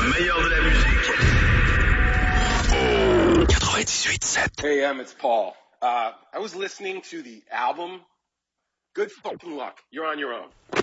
meilleur de la musique. 98.7. Hey, it's Paul. I was listening to the album Good Fucking Luck. You're on your own.